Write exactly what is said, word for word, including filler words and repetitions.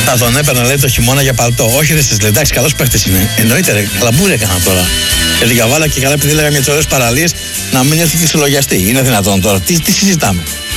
Θα τον έπαιρνα, λέει, το χειμώνα για παλτό. Όχι, ρε, στις λέει, εντάξει, καλός παίχτης είναι. Εννοείται, ρε, καλαμπούρι έκανα τώρα. Για την Καβάλα και καλά, επειδή λέγανε τις ωραίες παραλίες, να μην έρθει και συλλογιαστεί. Είναι δυνατόν τώρα. Τι, τι συζητάμε.